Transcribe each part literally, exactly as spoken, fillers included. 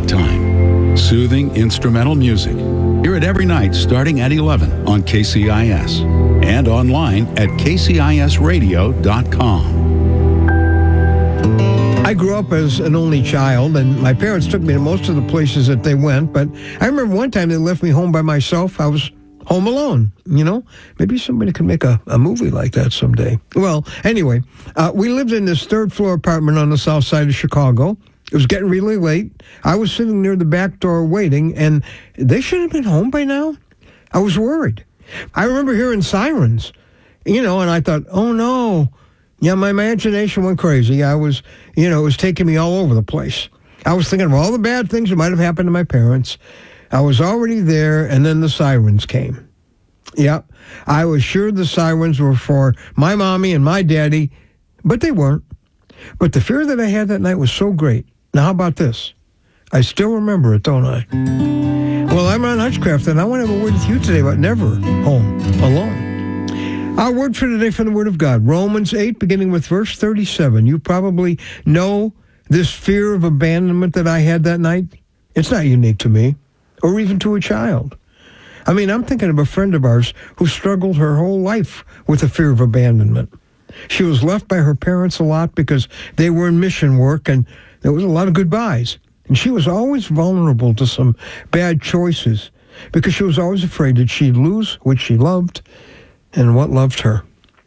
that time. Soothing instrumental music. Hear it every night starting at eleven on K C I S and online at k c i s radio dot com. I grew up as an only child, and my parents took me to most of the places that they went, but I remember one time they left me home by myself. I was home alone, you know? Maybe somebody could make a, a movie like that someday. Well, anyway, uh, we lived in this third-floor apartment on the south side of Chicago. It was getting really late. I was sitting near the back door waiting, and they should have been home by now. I was worried. I remember hearing sirens, you know, and I thought, oh, no. Yeah, my imagination went crazy. I was, you know, it was taking me all over the place. I was thinking of all the bad things that might have happened to my parents. I was already there, and then the sirens came. Yep, I was sure the sirens were for my mommy and my daddy, but they weren't. But the fear that I had that night was so great. Now, how about this? I still remember it, don't I? Well, I'm Ron Hutchcraft, and I want to have a word with you today about never home alone. Our word for today from the Word of God, Romans eight, beginning with verse thirty-seven. You probably know this fear of abandonment that I had that night. It's not unique to me, or even to a child. I mean, I'm thinking of a friend of ours who struggled her whole life with the fear of abandonment. She was left by her parents a lot because they were in mission work, and there was a lot of goodbyes. And she was always vulnerable to some bad choices because she was always afraid that she'd lose what she loved and what loved her.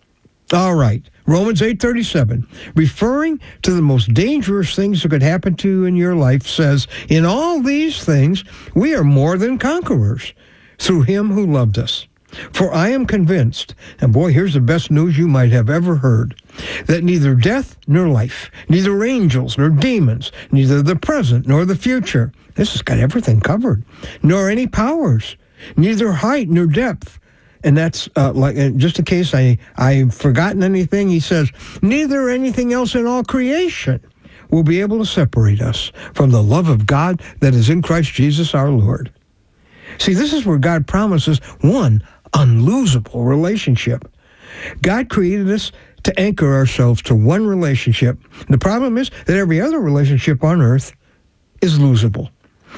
All right, Romans eight thirty-seven, referring to the most dangerous things that could happen to you in your life, says, in all these things, we are more than conquerors through him who loved us. For I am convinced, and boy, here's the best news you might have ever heard, that neither death nor life, neither angels nor demons, neither the present nor the future, this has got everything covered, nor any powers, neither height nor depth. And that's uh, like, uh, just in case I, I've forgotten anything, he says, neither anything else in all creation will be able to separate us from the love of God that is in Christ Jesus our Lord. See, this is where God promises one unlosable relationship. God created us to anchor ourselves to one relationship. And the problem is that every other relationship on earth is losable.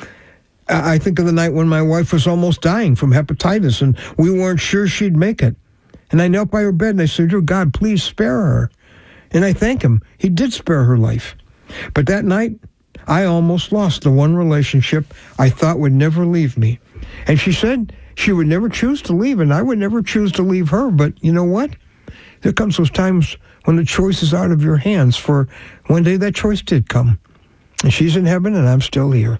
I think of the night when my wife was almost dying from hepatitis, and we weren't sure she'd make it. And I knelt by her bed, and I said, "Dear God, please spare her." And I thank him. He did spare her life. But that night, I almost lost the one relationship I thought would never leave me. And she said she would never choose to leave, and I would never choose to leave her. But you know what? There comes those times when the choice is out of your hands, for one day that choice did come. And she's in heaven, and I'm still here.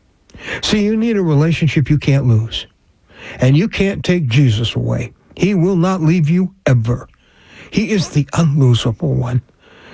See, you need a relationship you can't lose. And you can't take Jesus away. He will not leave you ever. He is the unlosable one.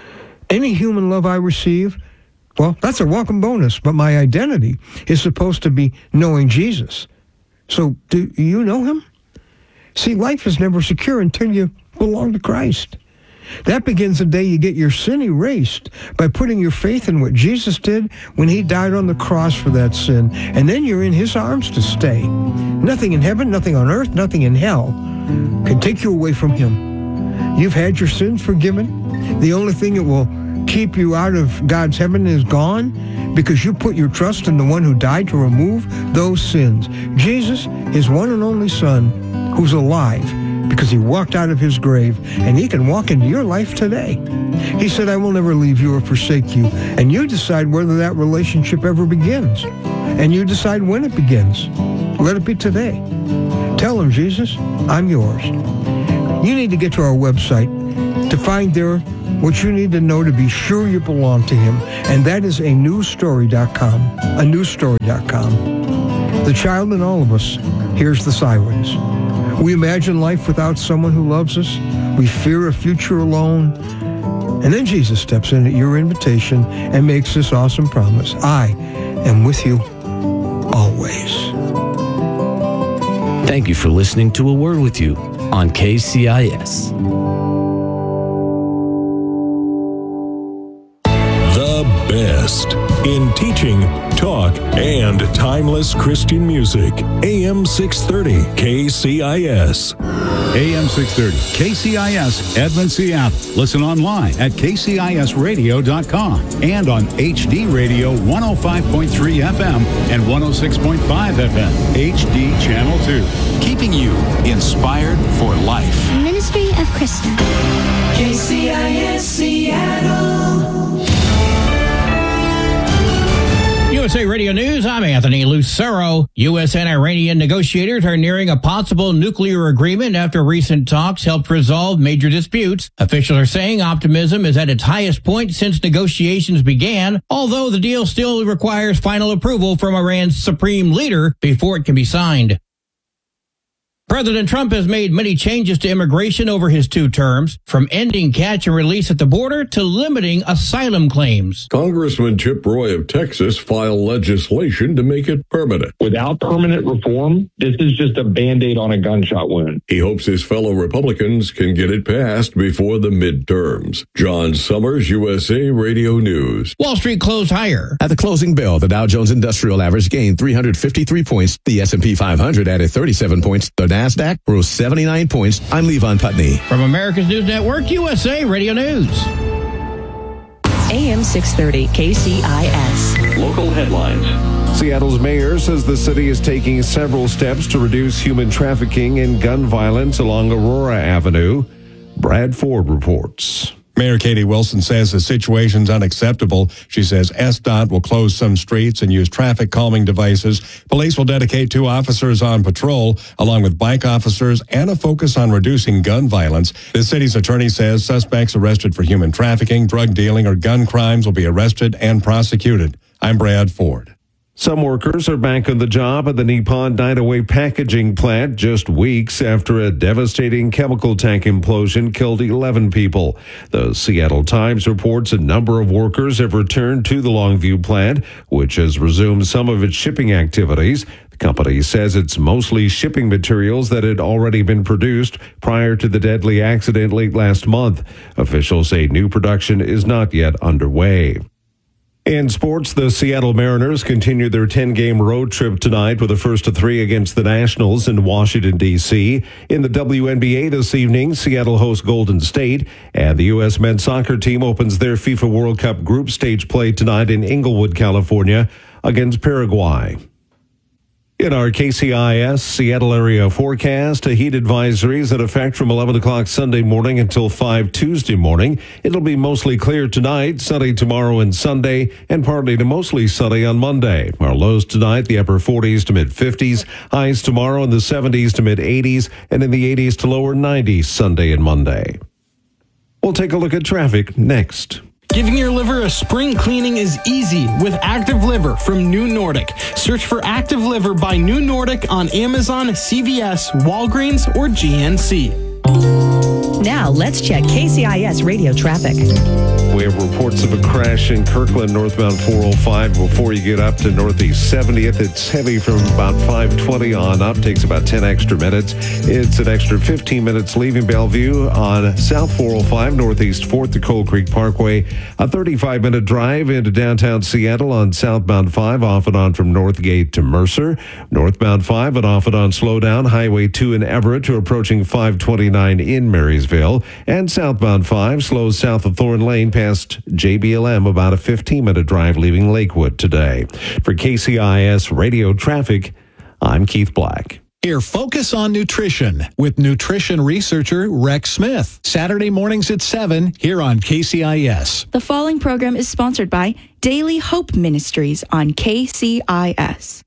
Any human love I receive, well, that's a welcome bonus, but my identity is supposed to be knowing Jesus. So, do you know him? See, life is never secure until you belong to Christ. That begins the day you get your sin erased by putting your faith in what Jesus did when he died on the cross for that sin. And then you're in his arms to stay. Nothing in heaven, nothing on earth, nothing in hell can take you away from him. You've had your sins forgiven. The only thing that will keep you out of God's heaven is gone because you put your trust in the one who died to remove those sins. Jesus, his one and only Son, who's alive, because he walked out of his grave, and he can walk into your life today. He said, I will never leave you or forsake you. And you decide whether that relationship ever begins. And you decide when it begins. Let it be today. Tell him, Jesus, I'm yours. You need to get to our website to find there what you need to know to be sure you belong to him. And that is a new story dot com. a new story dot com. The child in all of us hears the sirens. We imagine life without someone who loves us. We fear a future alone. And then Jesus steps in at your invitation and makes this awesome promise. I am with you always. Thank you for listening to A Word With You on K C I S. The best in teaching, talk, and timeless Christian music. A M six thirty K C I S. A M six thirty, K C I S, Edmond, Seattle. Listen online at K C I S radio dot com and on H D Radio one oh five point three F M and one oh six point five F M, H D Channel two. Keeping you inspired for life. Ministry of Krista. K C I S Seattle. U S A Radio News, I'm Anthony Lucero. U S and Iranian negotiators are nearing a possible nuclear agreement after recent talks helped resolve major disputes. Officials are saying optimism is at its highest point since negotiations began, although the deal still requires final approval from Iran's supreme leader before it can be signed. President Trump has made many changes to immigration over his two terms, from ending catch and release at the border to limiting asylum claims. Congressman Chip Roy of Texas filed legislation to make it permanent. Without permanent reform, this is just a Band-Aid on a gunshot wound. He hopes his fellow Republicans can get it passed before the midterms. John Summers, U S A Radio News. Wall Street closed higher. At the closing bell, the Dow Jones Industrial Average gained three hundred fifty-three points. The S and P five hundred added thirty-seven points. The NASDAQ rose seventy-nine points. I'm Levon Putney. From America's News Network, U S A Radio News. A M six thirty, K C I S. Local headlines. Seattle's mayor says the city is taking several steps to reduce human trafficking and gun violence along Aurora Avenue. Brad Ford reports. Mayor Katie Wilson says the situation's unacceptable. She says S D O T will close some streets and use traffic calming devices. Police will dedicate two officers on patrol, along with bike officers, and a focus on reducing gun violence. The city's attorney says suspects arrested for human trafficking, drug dealing, or gun crimes will be arrested and prosecuted. I'm Brad Ford. Some workers are back on the job at the Nippon Dynaway packaging plant just weeks after a devastating chemical tank implosion killed eleven people. The Seattle Times reports a number of workers have returned to the Longview plant, which has resumed some of its shipping activities. The company says it's mostly shipping materials that had already been produced prior to the deadly accident late last month. Officials say new production is not yet underway. In sports, the Seattle Mariners continue their ten-game road trip tonight with a first of three against the Nationals in Washington, D C In the W N B A this evening, Seattle hosts Golden State, and the U S men's soccer team opens their FIFA World Cup group stage play tonight in Inglewood, California, against Paraguay. In our K C I S Seattle area forecast, a heat advisory is in effect from eleven o'clock Sunday morning until five Tuesday morning. It'll be mostly clear tonight, sunny tomorrow and Sunday, and partly to mostly sunny on Monday. Our lows tonight, the upper forties to mid fifties, highs tomorrow in the seventies to mid eighties, and in the eighties to lower nineties Sunday and Monday. We'll take a look at traffic next. Giving your liver a spring cleaning is easy with Active Liver from New Nordic. Search for Active Liver by New Nordic on Amazon, C V S, Walgreens, or G N C. Now let's check K C I S radio traffic. We have reports of a crash in Kirkland, northbound four oh five. Before you get up to Northeast seventieth, it's heavy from about five twenty on up. Takes about ten extra minutes. It's an extra fifteen minutes leaving Bellevue on South four oh five, Northeast fourth to Coal Creek Parkway. A thirty-five minute drive into downtown Seattle on southbound five, off and on from Northgate to Mercer. Northbound five and off and on slowdown. Highway two in Everett to approaching five twenty-nine in Marysville. And southbound five slows south of Thorn Lane past J B L M, about a fifteen minute drive leaving Lakewood today. For K C I S Radio Traffic, I'm Keith Black. Hear Focus on Nutrition with nutrition researcher Rex Smith. Saturday mornings at seven here on K C I S. The following program is sponsored by Daily Hope Ministries on K C I S.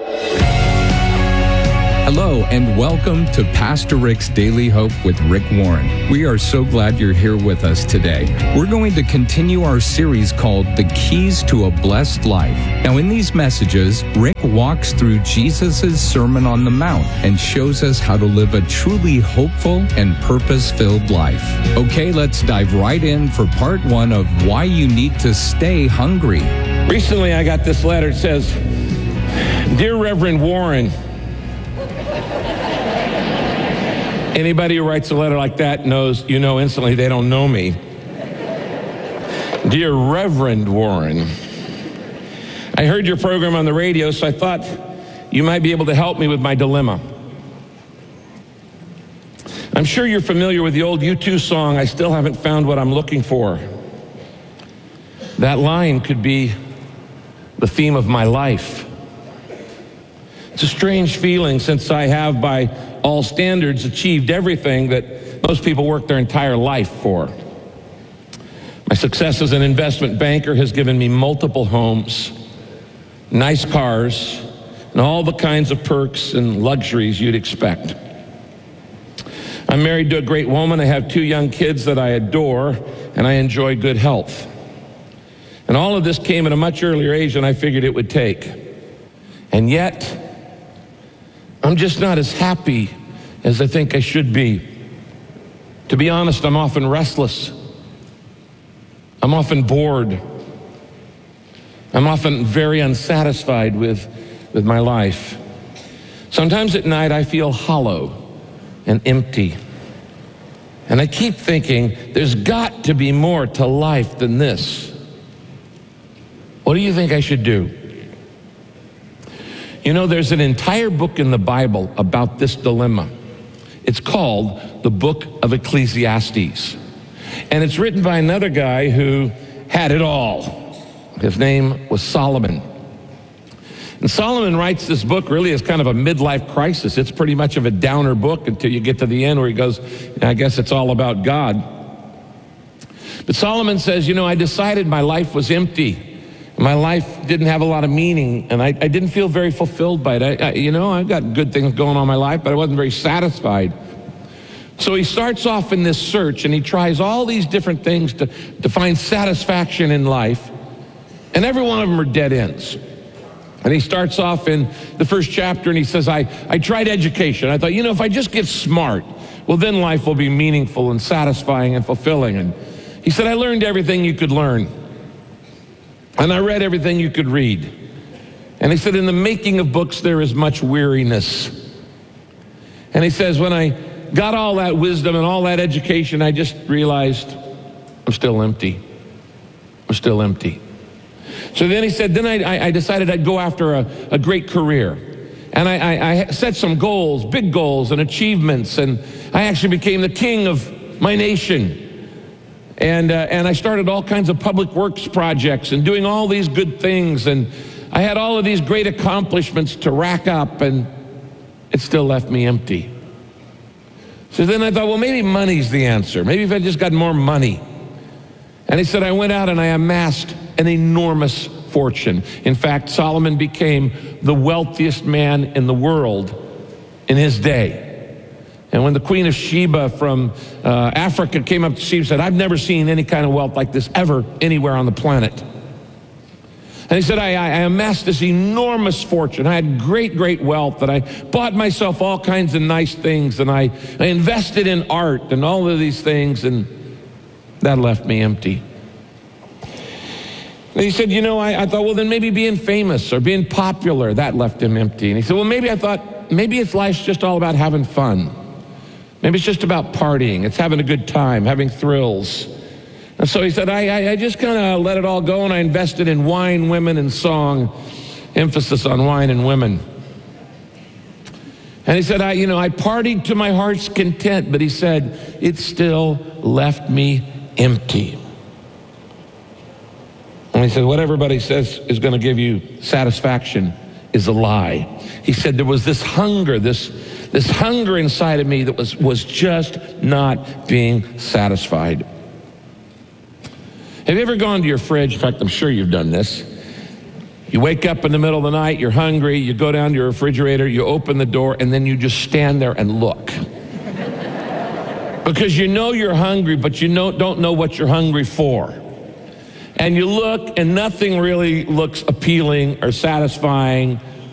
Hello and welcome to Pastor Rick's Daily Hope with Rick Warren. We are so glad you're here with us today. We're going to continue our series called The Keys to a Blessed Life. Now in these messages, Rick walks through Jesus' Sermon on the Mount and shows us how to live a truly hopeful and purpose-filled life. Okay, let's dive right in for part one of why you need to stay hungry. Recently I got this letter. It says, Dear Reverend Warren, anybody who writes a letter like that knows, you know instantly they don't know me. Dear Reverend Warren, I heard your program on the radio, so I thought you might be able to help me with my dilemma. I'm I'm sure you're familiar with the old U two song, I Still Haven't Found What I'm Looking For. That line could be the theme of my life. It's a strange feeling since I have, by all standards, achieved everything that most people work their entire life for. My success as an investment banker has given me multiple homes, nice cars, and all the kinds of perks and luxuries you'd expect. I'm married to a great woman. I have two young kids that I adore, and I enjoy good health. And all of this came at a much earlier age than I figured it would take. And yet, I'm just not as happy as I think I should be. To be honest, I'm often restless. I'm often bored. I'm often very unsatisfied with, with my life. Sometimes at night I feel hollow and empty. And I keep thinking, there's got to be more to life than this. What do you think I should do? You know, there's an entire book in the Bible about this dilemma. It's called the Book of Ecclesiastes. And it's written by another guy who had it all. His name was Solomon. And Solomon writes this book really as kind of a midlife crisis. It's pretty much of a downer book until you get to the end where he goes, I guess it's all about God. But Solomon says, you know, I decided my life was empty. My life didn't have a lot of meaning, and I, I didn't feel very fulfilled by it. I, I, you know, I've got good things going on in my life, but I wasn't very satisfied. So he starts off in this search, and he tries all these different things to, to find satisfaction in life, and every one of them are dead ends. And he starts off in the first chapter, and he says, I, I tried education. I thought, you know, if I just get smart, well, then life will be meaningful and satisfying and fulfilling. And he said, I learned everything you could learn. And I read everything you could read. And he said, in the making of books, there is much weariness. And he says, when I got all that wisdom and all that education, I just realized I'm still empty. I'm still empty. So then he said, then I, I decided I'd go after a, a great career. And I, I, I set some goals, big goals and achievements. And I actually became the king of my nation. And, uh, and I started all kinds of public works projects and doing all these good things. And I had all of these great accomplishments to rack up, and it still left me empty. So then I thought, well, maybe money's the answer. Maybe if I just got more money. And he said, I went out and I amassed an enormous fortune. In fact, Solomon became the wealthiest man in the world in his day. And when the Queen of Sheba from uh, Africa came up to see him, said, I've never seen any kind of wealth like this ever anywhere on the planet. And he said, I, I amassed this enormous fortune. I had great, great wealth, and I bought myself all kinds of nice things, and I, I invested in art and all of these things, and that left me empty. And he said, you know, I, I thought, well, then maybe being famous or being popular, that left him empty. And he said, well, maybe I thought, maybe it's life's just all about having fun. Maybe it's just about partying. It's having a good time, having thrills. And so he said, I, I, I just kind of let it all go, and I invested in wine, women, and song, emphasis on wine and women. And he said, I, you know, I partied to my heart's content, but he said, it still left me empty. And he said, what everybody says is going to give you satisfaction is a lie. He said, there was this hunger, this This hunger inside of me that was, was just not being satisfied. Have you ever gone to your fridge? In fact, I'm sure you've done this. You wake up in the middle of the night, you're hungry, you go down to your refrigerator, you open the door, and then you just stand there and look. Because you know you're hungry, but you know, don't know what you're hungry for. And you look, and nothing really looks appealing or satisfying